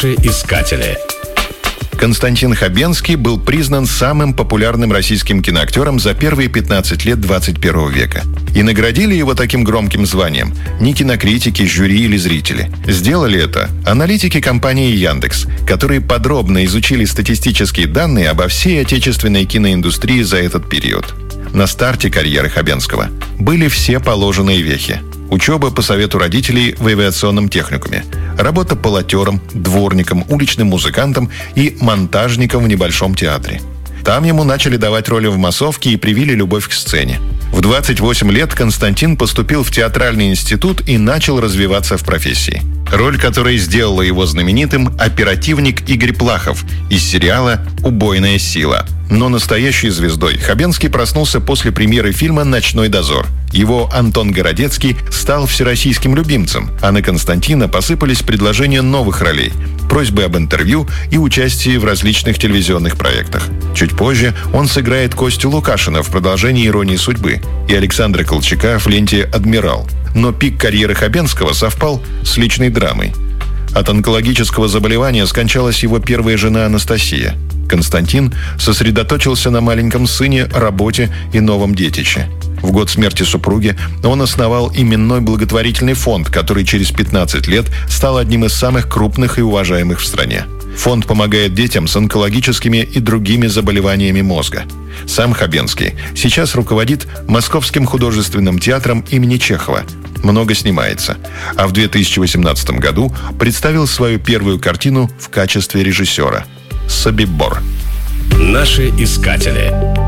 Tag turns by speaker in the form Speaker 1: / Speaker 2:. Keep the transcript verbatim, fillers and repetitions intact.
Speaker 1: Искатели.
Speaker 2: Константин Хабенский был признан самым популярным российским киноактером за первые пятнадцать лет двадцать первого века. И наградили его таким громким званием не кинокритики, жюри или зрители. Сделали это аналитики компании «Яндекс», которые подробно изучили статистические данные обо всей отечественной киноиндустрии за этот период. На старте карьеры Хабенского были все положенные вехи. Учеба по совету родителей в авиационном техникуме, работа полотером, дворником, уличным музыкантом и монтажником в небольшом театре. Там ему начали давать роли в массовке и привили любовь к сцене. В двадцать восемь лет Константин поступил в театральный институт и начал развиваться в профессии. Роль которой сделала его знаменитым оперативник Игорь Плахов из сериала «Убойная сила». Но настоящей звездой Хабенский проснулся после премьеры фильма «Ночной дозор». Его Антон Городецкий стал всероссийским любимцем, а на Константина посыпались предложения новых ролей, просьбы об интервью и участии в различных телевизионных проектах. Чуть позже он сыграет Костю Лукашина в продолжении «Иронии судьбы» и Александра Колчака в ленте «Адмирал». Но пик карьеры Хабенского совпал с личной драмой. От онкологического заболевания скончалась его первая жена Анастасия. Константин сосредоточился на маленьком сыне, работе и новом детище. В год смерти супруги он основал именной благотворительный фонд, который через пятнадцать лет стал одним из самых крупных и уважаемых в стране. Фонд помогает детям с онкологическими и другими заболеваниями мозга. Сам Хабенский сейчас руководит Московским художественным театром имени Чехова. Много снимается. А в две тысячи восемнадцатом году представил свою первую картину в качестве режиссера «Собибор».
Speaker 1: Наши искатели.